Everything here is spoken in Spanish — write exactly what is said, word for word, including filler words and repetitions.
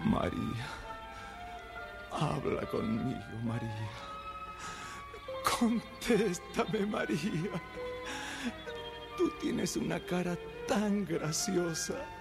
María, habla conmigo, María. Contéstame, María. Tú tienes una cara tan graciosa.